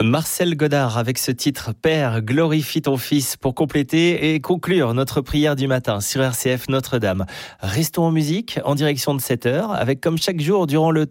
Marcel Godard avec ce titre « Père, glorifie ton Fils » pour compléter et conclure notre prière du matin sur RCF Notre-Dame. Restons en musique, en direction de 7h, avec comme chaque jour durant le